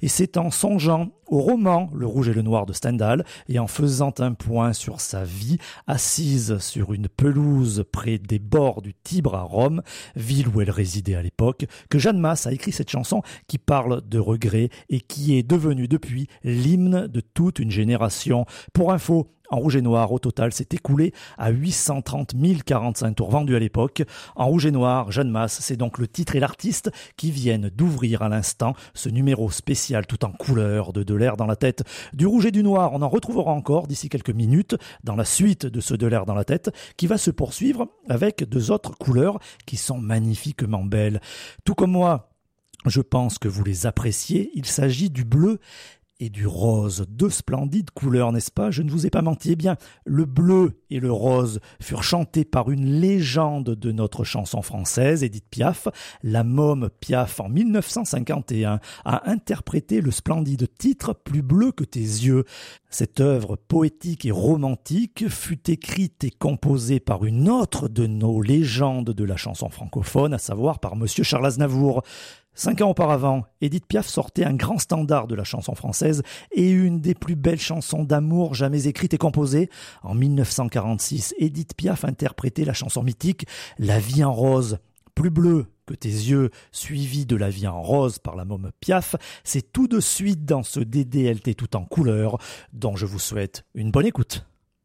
Et c'est en songeant au roman Le Rouge et le Noir de Stendhal et en faisant un point sur sa vie assise sur une pelouse près des bords du Tibre à Rome, ville où elle résidait à l'époque, que Jeanne Mas a écrit cette chanson qui parle de regret et qui est devenue depuis l'hymne de toute une génération. Pour info, en rouge et noir, au total, s'est écoulé à 830 045 tours vendus à l'époque. En rouge et noir, Jeanne Mas, c'est donc le titre et l'artiste qui viennent d'ouvrir à l'instant ce numéro spécial tout en couleur de l'air dans la tête. Du rouge et du noir, on en retrouvera encore d'ici quelques minutes dans la suite de ce de l'air dans la tête qui va se poursuivre avec deux autres couleurs qui sont magnifiquement belles. Tout comme moi, je pense que vous les appréciez. Il s'agit du bleu et du rose, deux splendides couleurs, n'est-ce pas? Je ne vous ai pas menti. Eh bien, le bleu et le rose furent chantés par une légende de notre chanson française, Édith Piaf. La môme Piaf, en 1951, a interprété le splendide titre « Plus bleu que tes yeux ». Cette œuvre poétique et romantique fut écrite et composée par une autre de nos légendes de la chanson francophone, à savoir par Monsieur Charles Aznavour. 5 ans auparavant, Édith Piaf sortait un grand standard de la chanson française et une des plus belles chansons d'amour jamais écrites et composées. En 1946, Édith Piaf interprétait la chanson mythique « La vie en rose ». Plus bleu que tes yeux, suivi de La vie en rose par la môme Piaf, c'est tout de suite dans ce DDLT tout en couleur dont je vous souhaite une bonne écoute.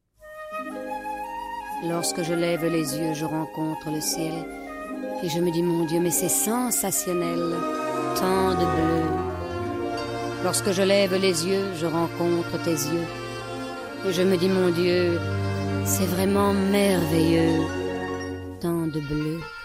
Lorsque je lève les yeux, je rencontre le ciel et je me dis mon Dieu, mais c'est sensationnel, tant de bleu. Lorsque je lève les yeux, je rencontre tes yeux et je me dis mon Dieu, c'est vraiment merveilleux, tant de bleu.